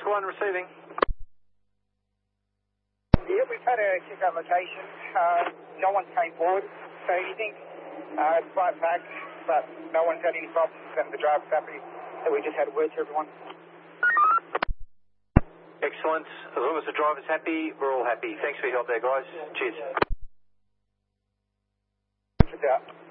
Foxtrot 1 receiving. Yeah, we've had a kick-up location. No one came forward, so you think it's right back, but no one's had any problems, and the driver's happy. So we just had a word to everyone. Excellent. As long as the driver's happy, we're all happy. Thanks for your help there, guys. Cheers. It's out.